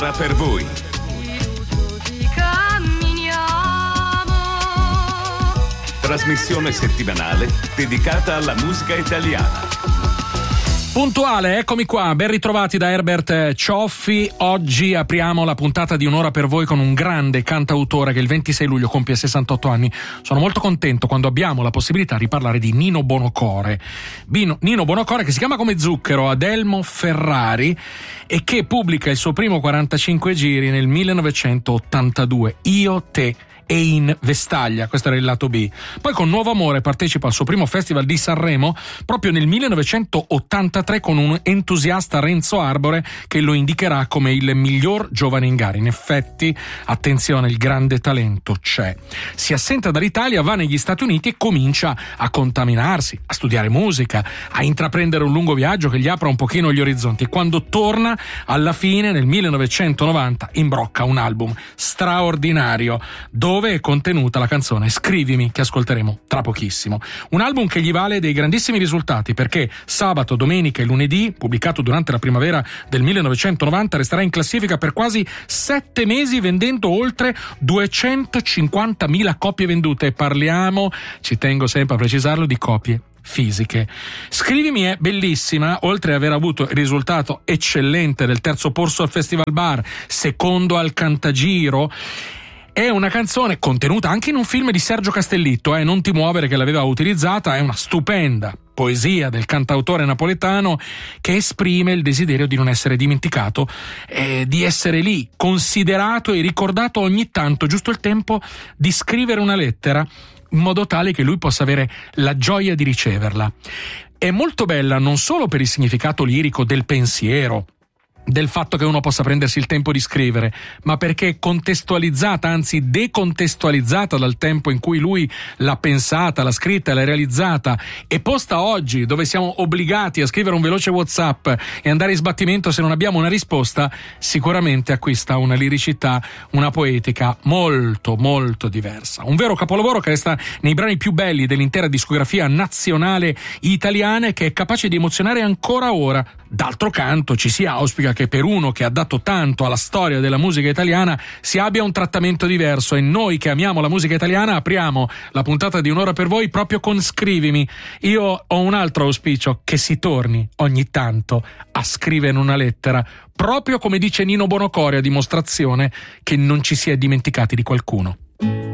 un'ora per voi. Trasmissione settimanale dedicata alla musica italiana. Puntuale, eccomi qua, ben ritrovati da Herbert Cioffi. Oggi apriamo la puntata di Un'ora per voi con un grande cantautore che il 26 luglio compie 68 anni. Sono molto contento quando abbiamo la possibilità di parlare di Nino Buonocore. Nino Buonocore, che si chiama come Zucchero, Adelmo Ferrari, e che pubblica il suo primo 45 giri nel 1982, Io, te e in Vestaglia, questo era il lato B. Poi con Nuovo Amore partecipa al suo primo festival di Sanremo proprio nel 1983 con un entusiasta Renzo Arbore che lo indicherà come il miglior giovane in gara. In effetti, attenzione, il grande talento c'è. Si assenta dall'Italia, va negli Stati Uniti e comincia a contaminarsi, a studiare musica, a intraprendere un lungo viaggio che gli apra un pochino gli orizzonti, e quando torna alla fine nel 1990 imbrocca un album straordinario dove è contenuta la canzone Scrivimi, che ascolteremo tra pochissimo. Un album che gli vale dei grandissimi risultati, perché sabato, domenica e lunedì, pubblicato durante la primavera del 1990, resterà in classifica per quasi 7 mesi vendendo oltre 250.000 copie vendute, e parliamo, ci tengo sempre a precisarlo, di copie fisiche. Scrivimi è bellissima, oltre ad aver avuto il risultato eccellente del terzo posto al Festival Bar, secondo al Cantagiro. È una canzone contenuta anche in un film di Sergio Castellitto, Non ti muovere, che l'aveva utilizzata. È una stupenda poesia del cantautore napoletano che esprime il desiderio di non essere dimenticato, di essere lì, considerato e ricordato ogni tanto, giusto il tempo di scrivere una lettera in modo tale che lui possa avere la gioia di riceverla. È molto bella non solo per il significato lirico del pensiero, del fatto che uno possa prendersi il tempo di scrivere, ma perché è contestualizzata, anzi decontestualizzata dal tempo in cui lui l'ha pensata, l'ha scritta, l'ha realizzata, e posta oggi, dove siamo obbligati a scrivere un veloce WhatsApp e andare in sbattimento se non abbiamo una risposta. Sicuramente acquista una liricità, una poetica molto molto diversa. Un vero capolavoro che resta nei brani più belli dell'intera discografia nazionale italiana e che è capace di emozionare ancora ora. D'altro canto ci si auspica che per uno che ha dato tanto alla storia della musica italiana si abbia un trattamento diverso, e noi che amiamo la musica italiana apriamo la puntata di Un'ora per voi proprio con Scrivimi. Io ho un altro auspicio: che si torni ogni tanto a scrivere una lettera, proprio come dice Nino Buonocore, a dimostrazione che non ci si è dimenticati di qualcuno.